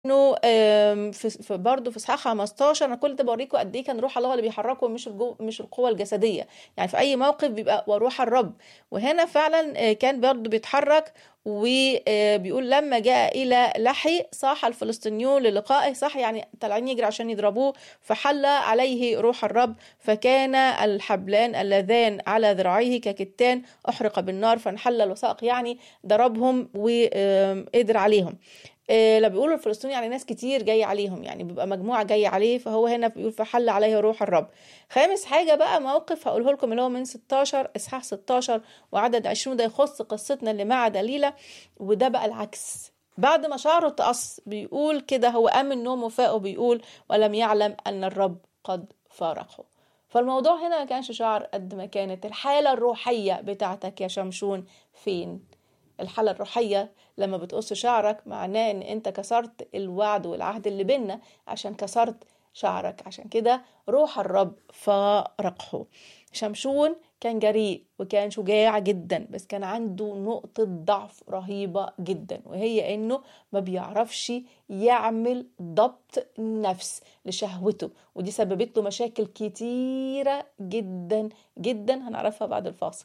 انه في برضه في اصحاح 15 انا كل ده بوريكم قد ايه كان روح الله اللي بيحركه، مش القوه الجسديه. يعني في اي موقف بيبقى وروح الرب، وهنا فعلا كان برضه بيتحرك. وبيقول لما جاء الى لحي صاح الفلسطينيون للقائه، صح يعني طالعين يجري عشان يضربوه، فحل عليه روح الرب فكان الحبلان اللذان على ذراعيه ككتان احرق بالنار فانحل الوثائق، يعني ضربهم وقدر عليهم. لا بيقولوا الفلسطينيين يعني ناس كتير جاي عليهم، يعني بيبقى مجموعة جاي عليه، فهو هنا بيقول فحل عليه روح الرب. خامس حاجة بقى موقف هقوله لكم اللي هو من 16 إصحاح 16 وعدد 20، ده يخص قصتنا اللي مع دليلة. وده بقى العكس، بعد ما شعره اتقص بيقول كده هو قام من نومه وفاقه، بيقول ولم يعلم أن الرب قد فارقه. فالموضوع هنا ما كانش شعر قد ما كانت الحالة الروحية بتاعتك يا شمشون. فين الحالة الروحية؟ لما بتقص شعرك معناه ان انت كسرت الوعد والعهد اللي بيننا عشان كسرت شعرك، عشان كده روح الرب فارقه. شمشون كان جريء وكان شجاع جدا، بس كان عنده نقطة ضعف رهيبة جدا، وهي انه ما بيعرفش يعمل ضبط نفس لشهوته، ودي سببت له مشاكل كتيرة جدا جدا هنعرفها بعد الفاصل.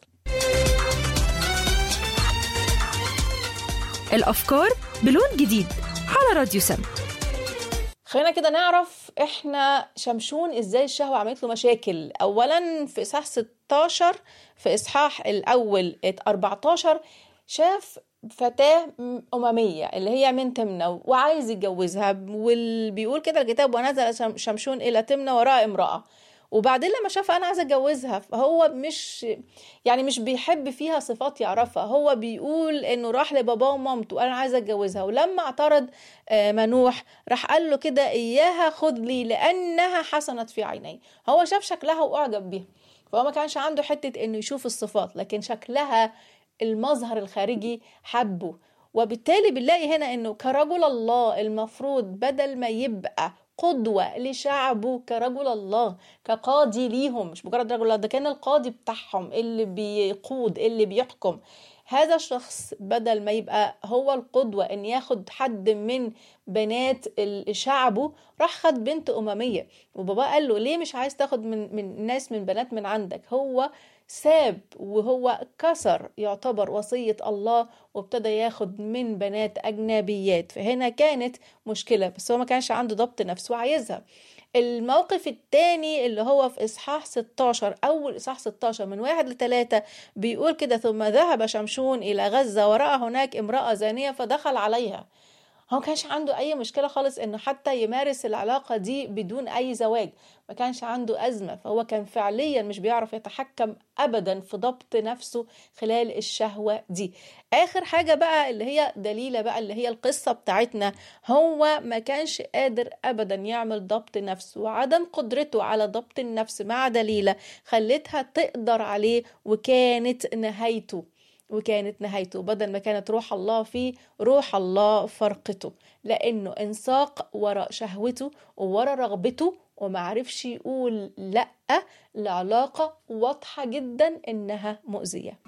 الأفكار بلون جديد على راديو سم. خلينا كده نعرف احنا شمشون ازاي الشهوة عملت له مشاكل. اولا في اصحاح 16 في اصحاح الاول 14 شاف فتاة أممية اللي هي من تمنة وعايز يتجوزها، وبيقول كده الكتاب ونزل شمشون إلى تمنة وراء امرأة. وبعدين لما شاف انا عايزه اتجوزها، فهو مش بيحب فيها صفات يعرفها، هو بيقول انه راح لباباه ومامته انا عايزه اتجوزها. ولما اعترض منوح راح قال له كده اياها خذ لي لانها حسنت في عيني. هو شاف شكلها واعجب بيها، فهو ما كانش عنده حته انه يشوف الصفات، لكن شكلها المظهر الخارجي حبه. وبالتالي بنلاقي هنا انه كرجل الله المفروض بدل ما يبقى قدوة لشعبه كرجل الله، كقاضي ليهم، مش مجرد رجل الله، ده كان القاضي بتاعهم اللي بيقود اللي بيحكم. هذا الشخص بدل ما يبقى هو القدوة ان ياخد حد من بنات شعبه، راح خد بنت أممية. وبابا قال له ليه مش عايز تاخد من ناس من بنات من عندك؟ هو ساب وهو كسر يعتبر وصية الله وابتدى ياخد من بنات أجنبيات. فهنا كانت مشكلة، بس هو ما كانش عنده ضبط نفسه وعايزها. الموقف الثاني اللي هو في إصحاح 16 أول إصحاح 16 من 1-3 بيقول كده ثم ذهب شمشون إلى غزة ورأى هناك امرأة زانية فدخل عليها. هو كانش عنده أي مشكلة خالص إنه حتى يمارس العلاقة دي بدون أي زواج، ما كانش عنده أزمة. فهو كان فعليا مش بيعرف يتحكم أبدا في ضبط نفسه خلال الشهوة دي. آخر حاجة بقى اللي هي دليلة بقى اللي هي القصة بتاعتنا، هو ما كانش قادر أبدا يعمل ضبط نفسه، وعدم قدرته على ضبط النفس مع دليلة خلتها تقدر عليه، وكانت نهايته بدل ما كانت روح الله فيه، روح الله فرقته، لأنه انساق وراء شهوته وراء رغبته ومعرفش يقول لأ لعلاقة واضحة جدا إنها مؤذية.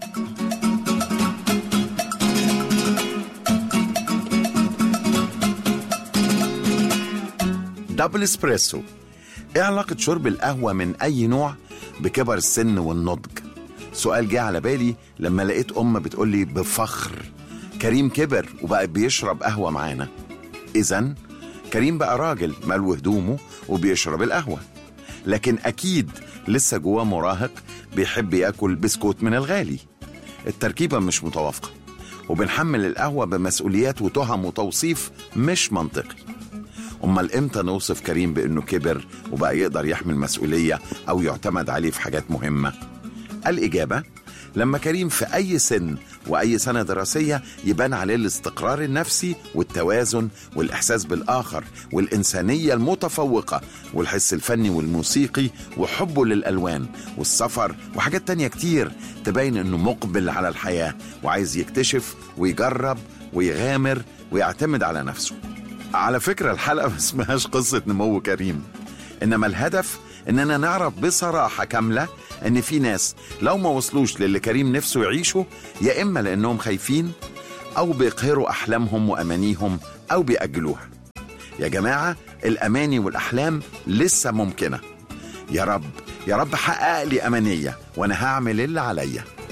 دبل اسبريسو. ايه علاقة شرب القهوة من أي نوع بكبر السن والنضج؟ سؤال جه على بالي لما لقيت بتقولي بفخر كريم كبر وبقى بيشرب قهوة معانا. إذن كريم بقى راجل ملو هدومه وبيشرب القهوة، لكن أكيد لسه جواه مراهق بيحب يأكل بسكوت من الغالي. التركيبة مش متوافقة، وبنحمل القهوة بمسؤوليات وتهم وتوصيف مش منطقي. أمال إمتى نوصف كريم بأنه كبر وبقى يقدر يحمل مسؤولية أو يعتمد عليه في حاجات مهمة؟ الإجابة لما كريم في أي سن وأي سنة دراسية يبان عليه الاستقرار النفسي والتوازن والإحساس بالآخر والإنسانية المتفوقة والحس الفني والموسيقي وحبه للألوان والسفر وحاجات تانية كتير تبين إنه مقبل على الحياة وعايز يكتشف ويجرب ويغامر ويعتمد على نفسه. على فكرة الحلقة ما اسمهاش قصة نمو كريم، إنما الهدف إننا نعرف بصراحة كاملة إن في ناس لو ما وصلوش للي كريم نفسه يعيشه، يا إما لأنهم خايفين أو بيقهروا أحلامهم وأمانيهم أو بيأجلوها. يا جماعة الأماني والأحلام لسه ممكنة. يا رب يا رب حقق لي أمانية وأنا هعمل اللي عليا.